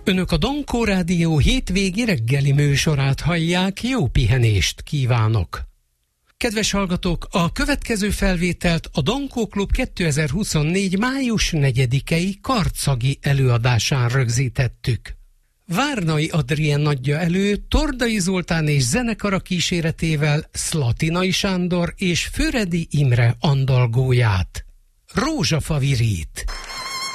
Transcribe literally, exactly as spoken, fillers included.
Önök a Dankó Rádió hétvégi reggeli műsorát hallják, jó pihenést kívánok! Kedves hallgatók, a következő felvételt a Dankó Klub kétezer-huszonnégy. május negyedikei karcagi előadásán rögzítettük. Várnai Adrien adja elő Tordai Zoltán és zenekara kíséretével Szlatinai Sándor és Füredi Imre andalgóját. Rózsafa virít.